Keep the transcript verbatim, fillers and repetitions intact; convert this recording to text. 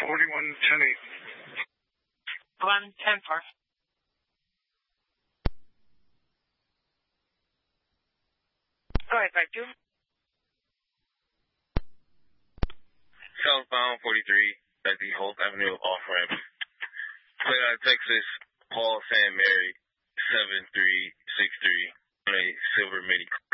forty-one ten eight. One ten four. Go ahead, five two. Southbound forty-three at the Holt Avenue off-ramp. Play out of Texas, Paul San Mary, seven three six three on a silver mini.